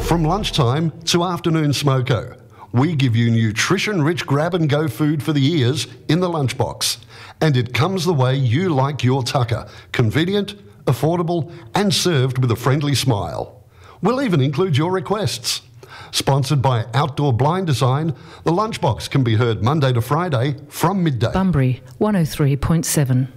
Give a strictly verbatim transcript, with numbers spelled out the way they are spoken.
From lunchtime to afternoon smoko, we give you nutrition-rich grab-and-go food for the ears in the lunchbox. And it comes the way you like your tucker. Convenient, affordable and served with a friendly smile. We'll even include your requests. Sponsored by Outdoor Blind Design, the Lunchbox can be heard Monday to Friday from midday. Bunbury one oh three point seven.